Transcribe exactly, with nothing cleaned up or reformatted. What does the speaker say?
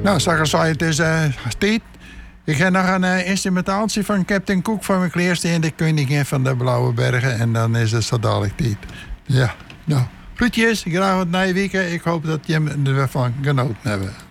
Nou, Sarah zei het is uh, tijd. Ik ga nog een uh, instrumentatie van Captain Cook van mijn kleersteen, de koningin van de Blauwe Bergen. En dan is het zo dadelijk tijd. Ja, nou. Groetjes, graag wat na je weekend. Ik hoop dat je ervan genoten hebt.